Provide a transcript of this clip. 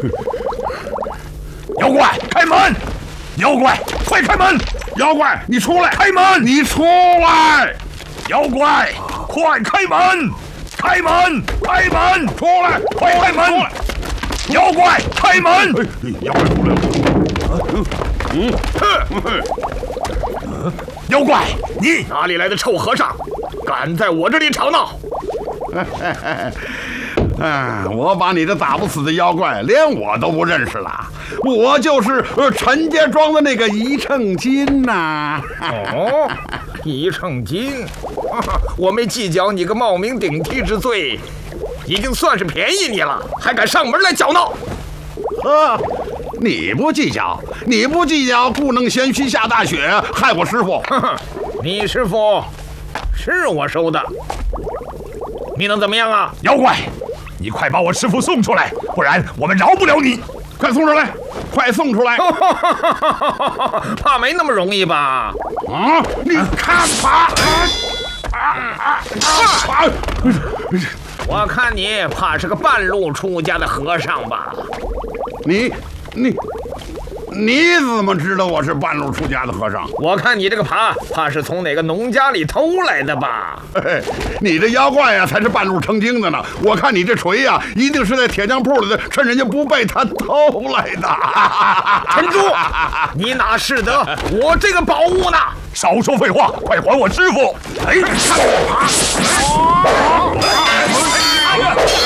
妖怪，开门！妖怪，快开门！ 妖怪，你出来！ 开门！ 你出来！ 妖怪，快开门！开门！开门！ 出来！ 快开门！妖怪，开门！ 妖怪出来了！ 妖怪，你哪里来的臭和尚，敢在我这里吵闹？ 我把你这打不死的妖怪连我都不认识了，我就是陈家庄的那个一秤金呐。 哦，一秤金，我没计较你个冒名顶替之罪，已经算是便宜你了，还敢上门来搅闹？ 你不计较，故弄玄虚下大雪，害我师傅。 你师傅是我收的，你能怎么样啊？ 妖怪，你快把我师傅送出来，不然我们饶不了你！ 快送出来！快送出来！ 怕没那么容易吧？ 啊！你看吧！ 我看你怕是个半路出家的和尚吧？ 你怎么知道我是半路出家的和尚？ 我看你这个怕是从哪个农家里偷来的吧？ 嘿，你这妖怪呀，才是半路成精的呢！我看你这锤呀，一定是在铁匠铺里的，趁人家不备他偷来的。 陈珠，你哪识得我这个宝物呢？ 少说废话，快还我师傅！哎，看我